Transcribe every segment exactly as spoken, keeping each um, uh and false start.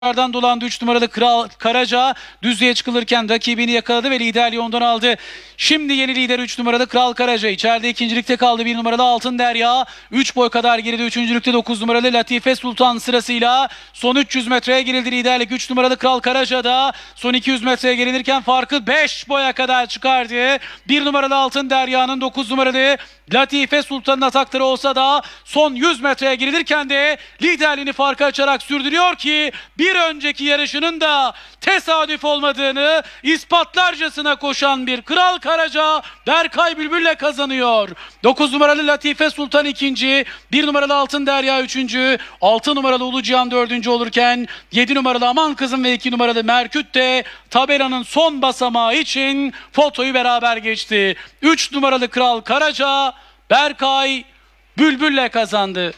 Ardan dolandı üç numaralı Kral Karaca, düzlüğe çıkılırken rakibini yakaladı ve liderliği ondan aldı. Şimdi yeni lider üç numaralı Kral Karaca. İçeride ikincilikte kaldı bir numaralı Altın Derya. üç boy kadar geride üçüncülükte dokuz numaralı Latife Sultan sırasıyla. Son üç yüz metreye girildi, liderlik üç numaralı Kral Karaca'da. Son iki yüz metreye gelinirken farkı beş boya kadar çıkardı. bir numaralı Altın Derya'nın dokuz numaralı Latife Sultan'ın atakları olsa da son yüz metreye girilirken de liderliğini farkı açarak sürdürüyor ki bir önceki yarışının da tesadüf olmadığını ispatlarcasına koşan bir Kral Karaca Berkay Bülbül'le kazanıyor. dokuz numaralı Latife Sultan ikinci, bir numaralı Altın Derya üçüncü, altı numaralı Ulucihan dördüncü olurken yedi numaralı Aman Kızım ve iki numaralı Merküt de tabelanın son basamağı için fotoyu beraber geçti. üç numaralı Kral Karaca Berkay Bülbül'le kazandı.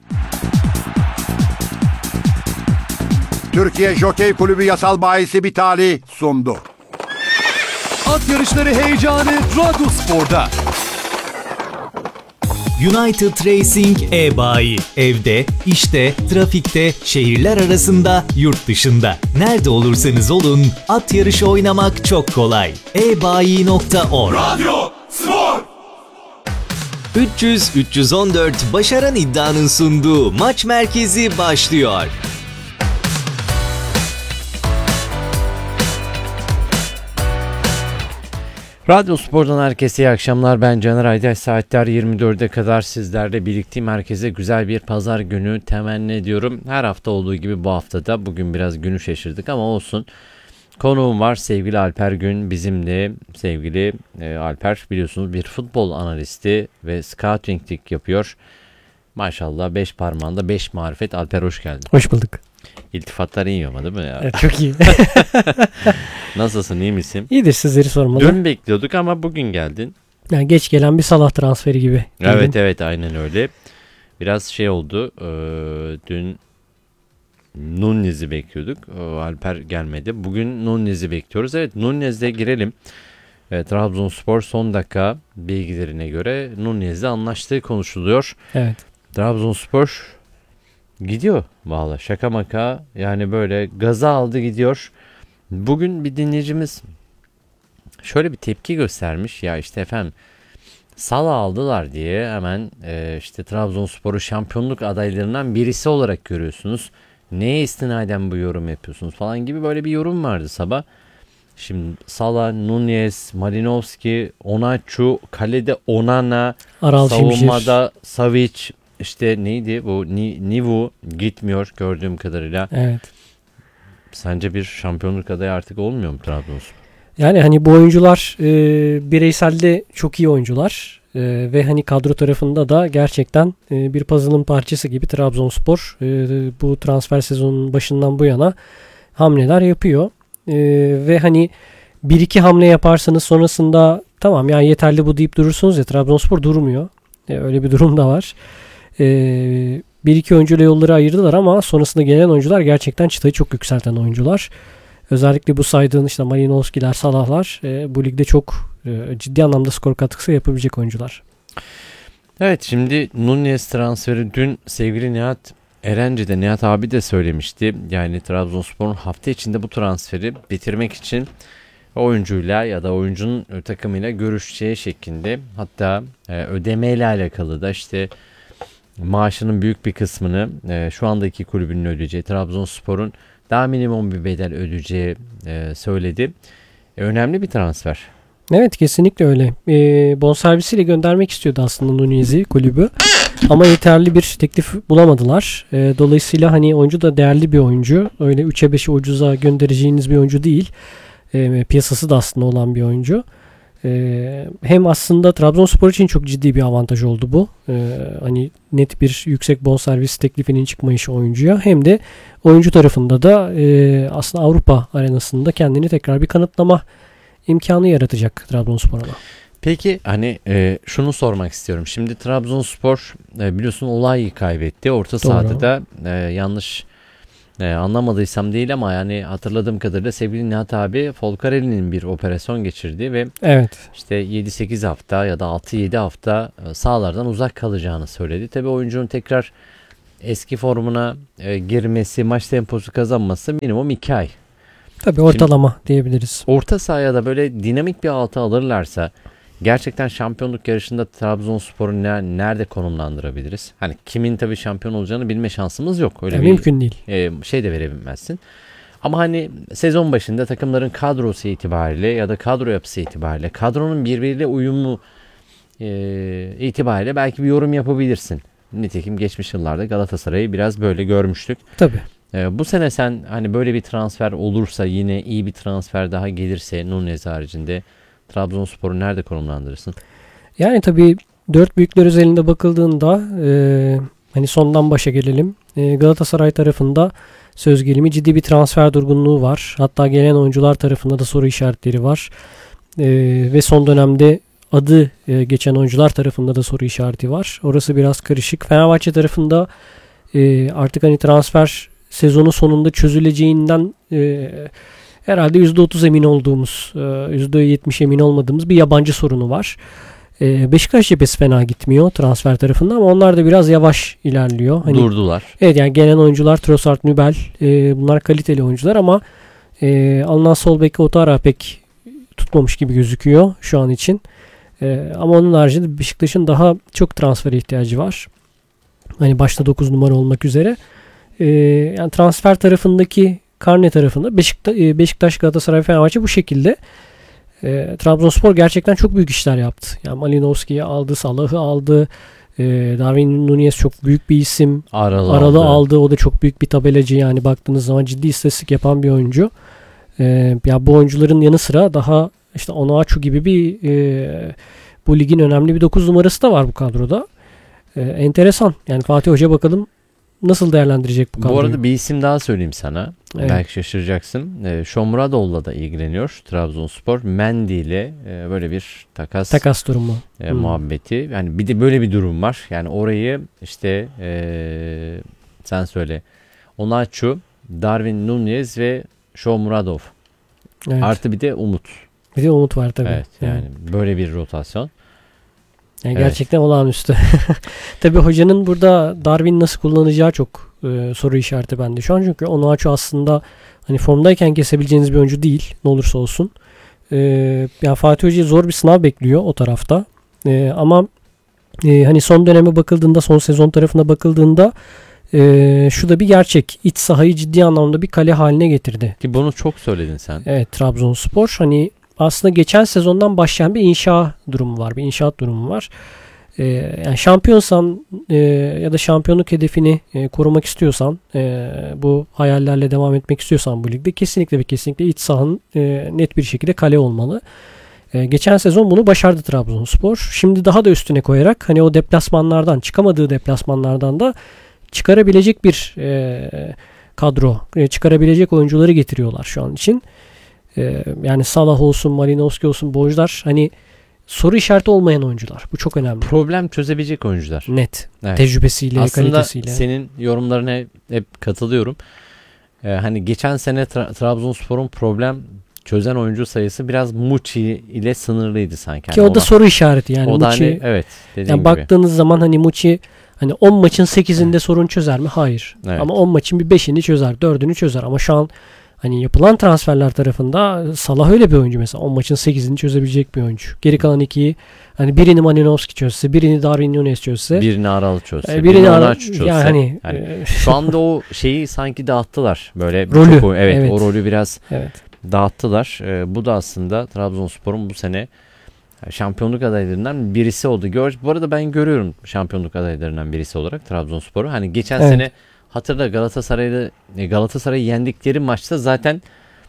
Türkiye Jokey Kulübü yasal bahisi Bitali sundu. At yarışları heyecanı Radyospor'da. United Racing e-bayi. Evde, işte, trafikte, şehirler arasında, yurt dışında. Nerede olursanız olun, at yarışı oynamak çok kolay. e bayi nokta org Radyo Spor. üç yüz üç yüz on dört Başaran İddia'nın sunduğu Maç Merkezi başlıyor. Radyo Spor'dan herkese iyi akşamlar. Ben Caner Aydaş. Saatler yirmi dörde kadar sizlerle birlikteyim. Herkese güzel bir pazar günü temenni ediyorum. Her hafta olduğu gibi bu haftada bugün biraz günü şaşırdık ama olsun. Konuğum var, sevgili Alper Gün bizimle. Sevgili e, Alper biliyorsunuz bir futbol analisti ve scouting'lik yapıyor. Maşallah beş parmağında beş marifet. Alper hoş geldin. Hoş bulduk. İltifatlar iyi ama değil mi ya? Evet, çok iyi. Nasılsın, iyi misin? İyidir, sizleri sormalı. Dün bekliyorduk ama bugün geldin. Yani geç gelen bir Salah transferi gibi. Evet Dedim. evet aynen öyle. Biraz şey oldu. E, dün Nunez'i bekliyorduk. E, Alper gelmedi. Bugün Nunez'i bekliyoruz. Evet, Nunez'e girelim. E, Trabzonspor son dakika bilgilerine göre Nunez'le anlaştığı konuşuluyor. Evet. Trabzonspor gidiyor valla, şaka maka yani, böyle gaza aldı gidiyor. Bugün bir dinleyicimiz şöyle bir tepki göstermiş, ya işte efendim Salah aldılar diye hemen e, işte Trabzonspor'u şampiyonluk adaylarından birisi olarak görüyorsunuz. Neye istinaden bu yorum yapıyorsunuz falan gibi böyle bir yorum vardı sabah. Şimdi Salah, Nunez, Malinovski, Onaçu, kalede Onana, Aral savunmada Savic, işte neydi bu Ni, Nivu gitmiyor gördüğüm kadarıyla. Evet. Sence bir şampiyonluk adayı artık olmuyor mu Trabzonspor? Yani hani bu oyuncular e, bireyselde çok iyi oyuncular e, ve hani kadro tarafında da gerçekten e, bir puzzle'ın parçası gibi Trabzonspor e, bu transfer sezonunun başından bu yana hamleler yapıyor. E, ve hani bir iki hamle yaparsanız sonrasında tamam yani yeterli bu deyip durursunuz ya, Trabzonspor durmuyor. E, öyle bir durum da var. E, bir iki oyuncuyla yolları ayırdılar ama sonrasında gelen oyuncular gerçekten çıtayı çok yükselten oyuncular. Özellikle bu saydığın işte Malinovski'ler, Salah'lar e, bu ligde çok e, ciddi anlamda skor katkısı yapabilecek oyuncular. Evet, şimdi Nunez transferi dün sevgili Nihat Erenci de, Nihat abi de söylemişti. Yani Trabzonspor'un hafta içinde bu transferi bitirmek için oyuncuyla ya da oyuncunun takımıyla görüşeceği şeklinde, hatta e, ödemeyle alakalı da işte maaşının büyük bir kısmını e, şu andaki kulübünün ödeyeceği, Trabzonspor'un daha minimum bir bedel ödeyeceği e, söyledi. E, önemli bir transfer. Evet, kesinlikle öyle. E, bonservisiyle göndermek istiyordu aslında Nunez'i kulübü. Ama yeterli bir teklif bulamadılar. E, dolayısıyla hani oyuncu da değerli bir oyuncu. Öyle üçe beşe ucuza göndereceğiniz bir oyuncu değil. E, piyasası da aslında olan bir oyuncu. Ee, hem aslında Trabzonspor için çok ciddi bir avantaj oldu bu. Ee, hani net bir yüksek bonservis teklifinin çıkmayışı oyuncuya, hem de oyuncu tarafında da e, aslında Avrupa arenasında kendini tekrar bir kanıtlama imkanı yaratacak Trabzonspor'a. Peki hani e, şunu sormak istiyorum. Şimdi Trabzonspor e, biliyorsun Olay'ı kaybetti. Orta sahada da e, yanlış e, anlamadıysam değil ama yani hatırladığım kadarıyla sevgili Nihat abi Folcarelli'nin bir operasyon geçirdi ve evet, işte yedi sekiz hafta ya da altı yedi hafta sahalardan uzak kalacağını söyledi. Tabii oyuncunun tekrar eski formuna e, girmesi, maç temposu kazanması minimum iki ay. Tabii ortalama diyebiliriz. Orta sahaya da böyle dinamik bir altı alırlarsa gerçekten şampiyonluk yarışında Trabzonspor'u ne, nerede konumlandırabiliriz? Hani kimin tabii şampiyon olacağını bilme şansımız yok. Öyle Yani bir mümkün değil. e, şey de verebilmezsin. Ama hani sezon başında takımların kadrosu itibariyle ya da kadro yapısı itibariyle, kadronun birbiriyle uyumu e, itibariyle belki bir yorum yapabilirsin. Nitekim geçmiş yıllarda Galatasaray'ı biraz böyle görmüştük. Tabii. E, bu sene sen hani böyle bir transfer olursa, yine iyi bir transfer daha gelirse Nunez haricinde Trabzonspor'u nerede konumlandırırsın? Yani tabii dört büyükler özelinde bakıldığında e, hani sondan başa gelelim. E, Galatasaray tarafında söz gelimi ciddi bir transfer durgunluğu var. Hatta gelen oyuncular tarafında da soru işaretleri var. E, ve son dönemde adı e, geçen oyuncular tarafında da soru işareti var. Orası biraz karışık. Fenerbahçe tarafında e, artık hani transfer sezonu sonunda çözüleceğinden e, herhalde yüzde otuz emin olduğumuz, e, yüzde yetmiş emin olmadığımız bir yabancı sorunu var. E, Beşiktaş cephesi fena gitmiyor transfer tarafında ama onlar da biraz yavaş ilerliyor. Hani, Durdular. evet yani gelen oyuncular Trossard, Nübel e, bunlar kaliteli oyuncular ama e, alınan sol bek Otara pek tutmamış gibi gözüküyor şu an için. E, ama onun haricinde Beşiktaş'ın daha çok transfere ihtiyacı var. Hani başta dokuz numara olmak üzere. E, yani transfer tarafındaki karne tarafında Beşiktaş, Beşiktaş Galatasaray, Fenerbahçe bu şekilde. E, Trabzonspor gerçekten çok büyük işler yaptı. Yani Malinowski'yi aldı, Salah'ı aldı. E, Darwin Nunez çok büyük bir isim. Aralı, Aralı aldı. aldı. O da çok büyük bir tabelacı, yani baktığınız zaman ciddi istatistik yapan bir oyuncu. E, ya bu oyuncuların yanı sıra daha işte Onuachu gibi bir e, bu ligin önemli bir dokuz numarası da var bu kadroda. E, enteresan. Yani Fatih Hoca bakalım nasıl değerlendirecek bu kadroyu. Bu arada bir isim daha söyleyeyim sana. Evet. Belki şaşıracaksın. E, Shomurodov'la da ilgileniyor Trabzonspor. Mendy ile e, böyle bir takas, Takas durumu. e, Hmm. muhabbeti. Yani bir de böyle bir durum var. Yani orayı işte e, sen söyle. Onaçu, Darwin Nunez ve Shomurodov. Evet. Artı bir de Umut. Bir de Umut var tabii. Evet, yani böyle bir rotasyon. Yani Evet. gerçekten olağanüstü. Tabii hocanın burada Darwin nasıl kullanacağı çok e, soru işareti bende şu an. Çünkü Onuachu aslında hani formdayken kesebileceğiniz bir oyuncu değil. Ne olursa olsun. E, yani Fatih Hoca'yı zor bir sınav bekliyor o tarafta. E, ama e, hani son döneme bakıldığında, son sezon tarafına bakıldığında e, şu da bir gerçek. İç sahayı ciddi anlamda bir kale haline getirdi. Ki bunu çok söyledin sen. Evet, Trabzonspor hani aslında geçen sezondan başlayan bir inşa durumu var. Bir inşaat durumu var. Ee, yani şampiyonsan e, ya da şampiyonluk hedefini e, korumak istiyorsan, e, bu hayallerle devam etmek istiyorsan bu ligde kesinlikle ve kesinlikle iç sahanın e, net bir şekilde kale olmalı. E, geçen sezon bunu başardı Trabzonspor. Şimdi daha da üstüne koyarak hani o deplasmanlardan, çıkamadığı deplasmanlardan da çıkarabilecek bir e, kadro, e, çıkarabilecek oyuncuları getiriyorlar şu an için. Ee, yani Salah olsun, Malinowski olsun, bu oyuncular hani soru işareti olmayan oyuncular. Bu çok önemli. Problem çözebilecek oyuncular. Net. Evet. Tecrübesiyle, Aslında kalitesiyle. senin yorumlarına hep, hep katılıyorum. Ee, hani geçen sene Tra- Trabzonspor'un problem çözen oyuncu sayısı biraz Muçi ile sınırlıydı sanki. Ki Hani o da ona- soru işareti yani. O da Muçi, hani evet dediğin yani gibi. baktığınız zaman hani Muçi hani on maçın sekizinde sorun çözer mi? Hayır. Evet. Ama on maçın bir beşini çözer, dördünü çözer. Ama şu an hani yapılan transferler tarafında Salah öyle bir oyuncu mesela. on maçın sekizini çözebilecek bir oyuncu. Geri kalan ikiyi hani birini Malinowski çözse, birini Darwin Nunez çözse, Birini Aralı çözse, e, birini, birini ara- Onaçu çözse. yani hani, Yani e, şu anda o şeyi sanki dağıttılar. Böyle Rolü, çok- evet, evet. o rolü biraz evet. dağıttılar. Ee, bu da aslında Trabzonspor'un bu sene şampiyonluk adaylarından birisi oldu. Gör, bu arada ben görüyorum şampiyonluk adaylarından birisi olarak Trabzonspor'u. Hani geçen Evet. sene hatırla Galatasaray'da Galatasaray'ı yendikleri maçta zaten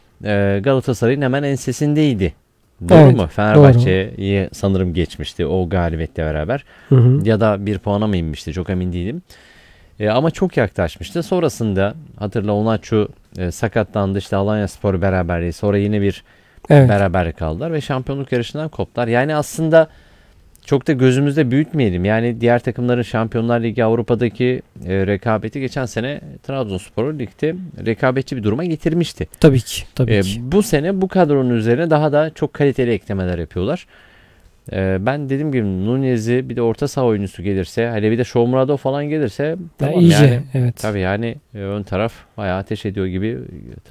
e, Galatasaray'ın hemen ensesindeydi. Doğru Evet, mu? Fenerbahçe'yi sanırım geçmişti o galibiyetle beraber. Hı hı. Ya da bir puana mı inmişti? Çok emin değilim. E, ama çok yaklaşmıştı. Sonrasında hatırla Onaçu e, sakatlandı. İşte Alanyaspor beraberliği. Sonra yine bir Evet. beraber kaldılar ve şampiyonluk yarışından koptular. Yani aslında çok da gözümüzde büyütmeyelim. Yani diğer takımların Şampiyonlar Ligi Avrupa'daki e, rekabeti geçen sene Trabzonspor'u ligde rekabetçi bir duruma getirmişti. Tabii ki. Tabii E, ki. bu sene bu kadronun üzerine daha da çok kaliteli eklemeler yapıyorlar. Ee, ben dediğim gibi Nunez'i bir de orta saha oyuncusu gelirse, hele bir de Shomurodov falan gelirse Ya tamam iyice, yani. evet. Tabii yani ön taraf bayağı ateş ediyor gibi